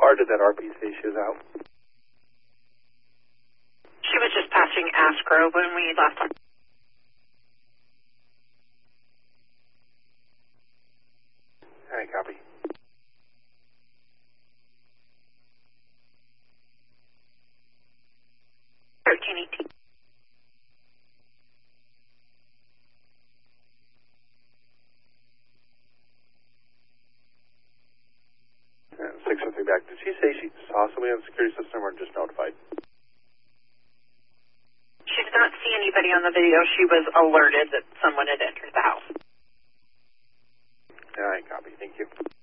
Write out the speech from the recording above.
far did that RP say she was out? She was just passing Ascro when we left. All right, copy. 1318. And 603 back. Did she say she saw somebody on the security system or just notified? She did not see anybody on the video. She was alerted that someone had entered the house. All right, copy. Thank you.